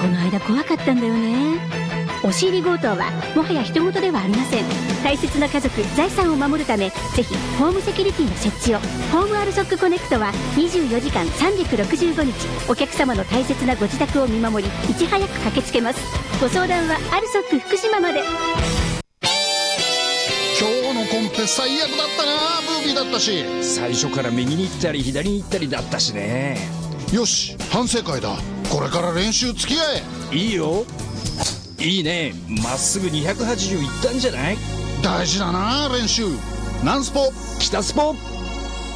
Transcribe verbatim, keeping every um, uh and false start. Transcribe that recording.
この間怖かったんだよね。押し入り強盗はもはや人事ではありません。大切な家族財産を守るため、ぜひホームセキュリティの設置を。ホームアルソックコネクトはにじゅうよじかんさんびゃくろくじゅうごにちお客様の大切なご自宅を見守り、いち早く駆けつけます。ご相談はアルソック福島まで。 今日のコンペ最悪だったな。ブービーだったし、 最初から右に行ったり左に行ったりだったしね。 よし、反省会だ。これから練習付き合え。 いいよ。いいね。まっすぐにひゃくはちじゅういったんじゃない？ 大事だな練習。南スポ北スポ。